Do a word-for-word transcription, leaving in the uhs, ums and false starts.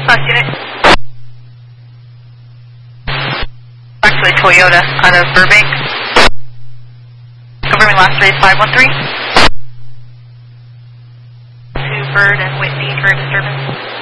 Last unit. Actually, Toyota out of Burbank. Confirming last three is five one three. To Bird and Whitney for disturbance.